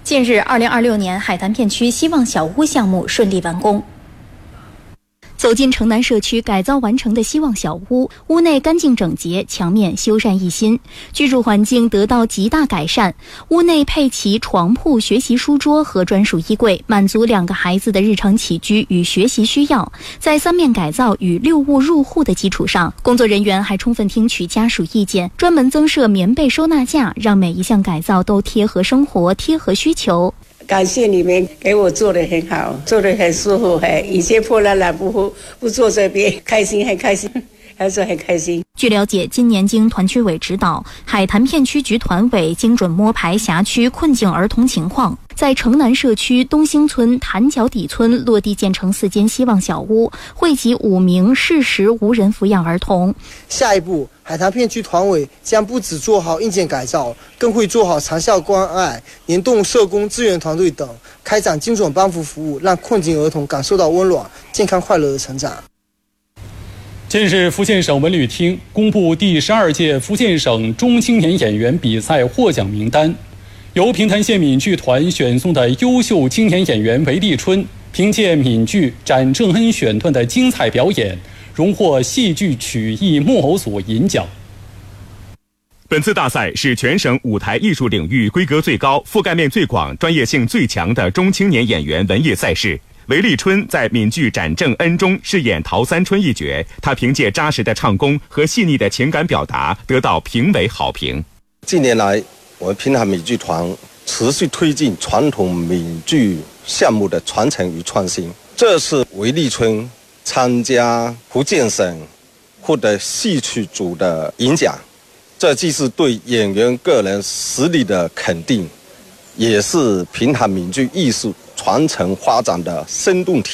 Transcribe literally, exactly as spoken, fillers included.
近日，二零二六年海坛片区希望小屋项目顺利完工。走进城南社区改造完成的希望小屋，屋内干净整洁，墙面修缮一新，居住环境得到极大改善。屋内配齐床铺、学习书桌和专属衣柜，满足两个孩子的日常起居与学习需要。在三面改造与六屋入户的基础上，工作人员还充分听取家属意见，专门增设棉被收纳架，让每一项改造都贴合生活、贴合需求。 感谢你们给我做得很好，做得很舒服，还以前破烂烂不不坐这边，开心很开心，还是很开心。 据了解，今年经团区委指导，海坛片区局团委精准摸排辖区困境儿童情况，在城南社区东兴村、潭角底村落地建成四间希望小屋，惠及五名适时无人抚养儿童。 下一步，海坛片区团委将不只做好硬件改造，更会做好长效关爱，联动社工、支援团队等，开展精准帮扶服务，让困境儿童感受到温暖、健康快乐的成长。 近日，福建省文旅厅公布第十二届福建省中青年演员比赛获奖名单，由平潭县闽剧团选送的优秀青年演员韦立春，凭借闽剧《展正恩选段》的精彩表演，荣获戏剧曲艺木偶组银奖。 本次大赛是全省舞台艺术领域规格最高、覆盖面最广、专业性最强的中青年演员文艺赛事。韦立春在闽剧《展正恩》中饰演陶三春一角，他凭借扎实的唱功和细腻的情感表达，得到评委好评。 近年来，我们平潭闽剧团持续推进传统闽剧项目的传承与创新。这是韦立春参加福建省获得戏曲组的银奖，这既是对演员个人实力的肯定，也是平潭闽剧艺术传承发展的生动体